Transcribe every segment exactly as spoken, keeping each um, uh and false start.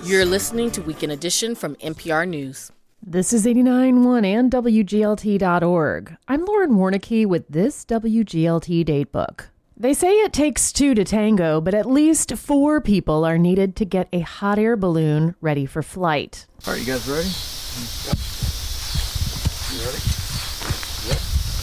You're listening to Weekend Edition from N P R News. This is eighty-nine point one and W G L T dot org. I'm Lauren Warnicki with this W G L T Datebook. They say it takes two to tango, but at least four people are needed to get a hot air balloon ready for flight. All right, you guys ready? Yep. You ready? Yep.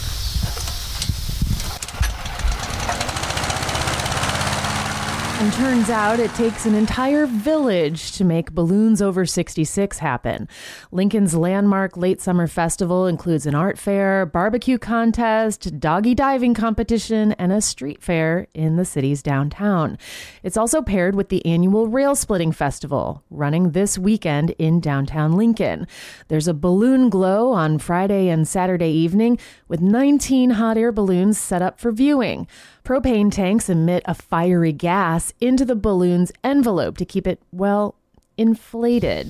And turns out it takes an entire village to make Balloons Over sixty-six happen. Lincoln's landmark late summer festival includes an art fair, barbecue contest, doggy diving competition, and a street fair in the city's downtown. It's also paired with the annual Rail Splitting Festival, running this weekend in downtown Lincoln. There's a balloon glow on Friday and Saturday evening with nineteen hot air balloons set up for viewing. Propane tanks emit a fiery gas into the balloon's envelope to keep it, well, inflated.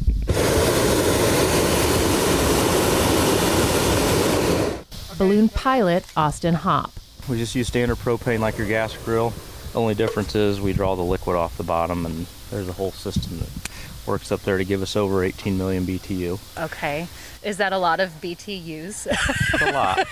Balloon pilot Austin Hopp. We just use standard propane like your gas grill. The only difference is we draw the liquid off the bottom, and there's a whole system that works up there to give us over eighteen million B T U. Okay. Is that a lot of B T Us? It's a lot.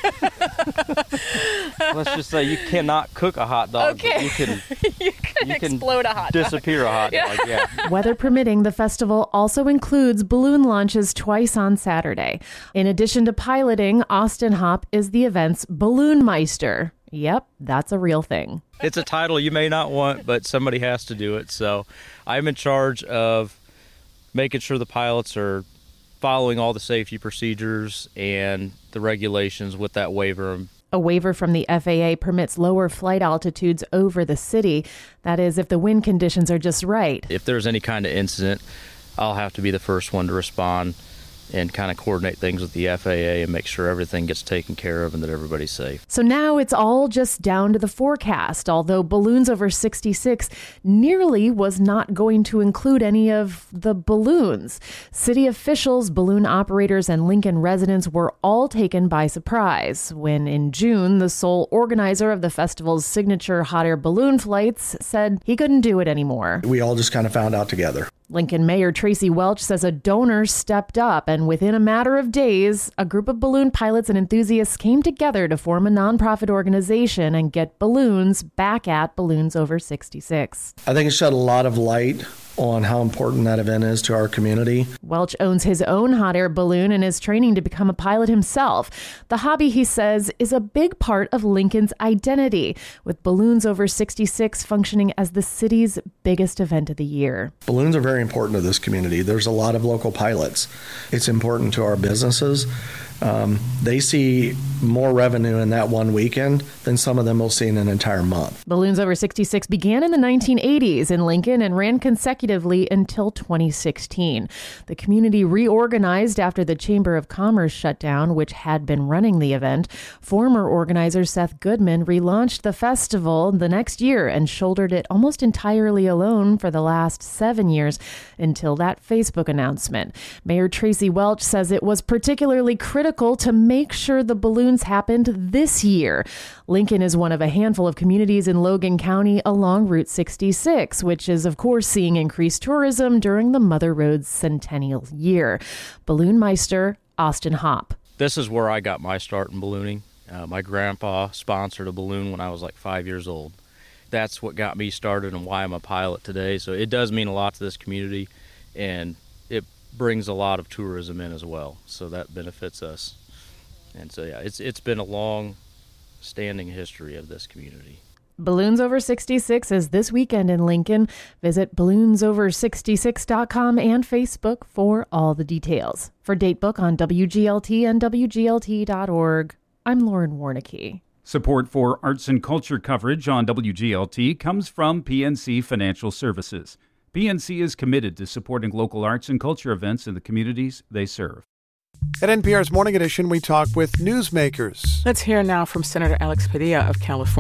Let's just say you cannot cook a hot dog, okay. but you can, you can you can explode a hot dog. Disappear a hot dog, yeah. yeah. Weather permitting, the festival also includes balloon launches twice on Saturday. In addition to piloting, Austin Hopp is the event's Balloon Meister. Yep, that's a real thing. It's a title you may not want, but somebody has to do it. So I'm in charge of making sure the pilots are following all the safety procedures and the regulations with that waiver. A waiver from the F A A permits lower flight altitudes over the city. That is, if the wind conditions are just right. If there's any kind of incident, I'll have to be the first one to respond and kind of coordinate things with the F A A and make sure everything gets taken care of and that everybody's safe. So now it's all just down to the forecast, although Balloons Over sixty-six nearly was not going to include any of the balloons. City officials, balloon operators, and Lincoln residents were all taken by surprise when in June, the sole organizer of the festival's signature hot air balloon flights said he couldn't do it anymore. We all just kind of found out together. Lincoln Mayor Tracy Welch says a donor stepped up, and within a matter of days, a group of balloon pilots and enthusiasts came together to form a nonprofit organization and get balloons back at Balloons Over sixty-six. I think it shed a lot of light on how important that event is to our community. Welch owns his own hot air balloon and is training to become a pilot himself. The hobby, he says, is a big part of Lincoln's identity, with Balloons Over sixty-six functioning as the city's biggest event of the year. Balloons are very important to this community. There's a lot of local pilots. It's important to our businesses. Um, they see more revenue in that one weekend than some of them will see in an entire month. Balloons Over sixty-six began in the nineteen eighties in Lincoln and ran consecutively until twenty sixteen. The community reorganized after the Chamber of Commerce shut down, which had been running the event. Former organizer Seth Goodman relaunched the festival the next year and shouldered it almost entirely alone for the last seven years until that Facebook announcement. Mayor Tracy Welch says it was particularly critical to make sure the balloons happened this year. Lincoln is one of a handful of communities in Logan County along Route sixty-six, which is, of course, seeing increased tourism during the Mother Road's centennial year. Balloon Meister Austin Hopp. This is where I got my start in ballooning. Uh, my grandpa sponsored a balloon when I was like five years old. That's what got me started and why I'm a pilot today. So it does mean a lot to this community, and it brings a lot of tourism in as well, so that benefits us. And so yeah, it's it's been a long standing history of this community. Balloons Over sixty-six is this weekend in Lincoln. Visit balloons over sixty-six dot com and Facebook for all the details. For Datebook on W G L T and W G L T dot org, I'm Lauren Warnicki. Support for arts and culture coverage on W G L T comes from P N C Financial Services. P N C is committed to supporting local arts and culture events in the communities they serve. At N P R's Morning Edition, we talk with newsmakers. Let's hear now from Senator Alex Padilla of California.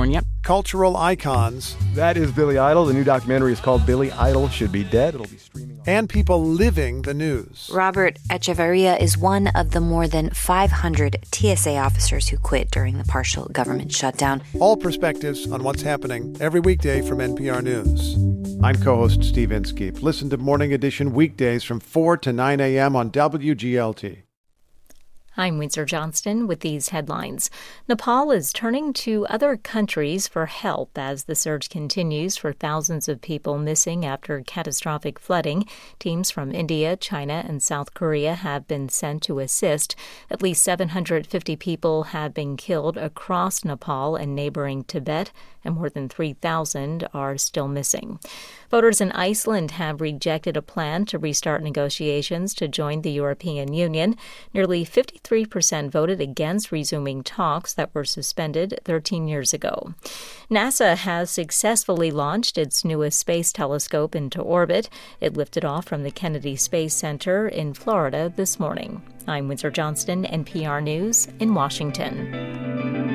cultural icons. That is Billy Idol. The new documentary is called Billy Idol Should Be Dead. It'll be streaming. And people living the news. Robert Echeverria is one of the more than five hundred T S A officers who quit during the partial government shutdown. All perspectives on what's happening every weekday from N P R News. I'm co-host Steve Inskeep. Listen to Morning Edition weekdays from four to nine a.m. on W G L T. I'm Windsor Johnston with these headlines. Nepal is turning to other countries for help as the search continues for thousands of people missing after catastrophic flooding. Teams from India, China, and South Korea have been sent to assist. At least seven hundred fifty people have been killed across Nepal and neighboring Tibet, and more than three thousand are still missing. Voters in Iceland have rejected a plan to restart negotiations to join the European Union. Nearly fifty-three percent voted against resuming talks that were suspended thirteen years ago. NASA has successfully launched its newest space telescope into orbit. It lifted off from the Kennedy Space Center in Florida this morning. I'm Windsor Johnston, N P R News in Washington.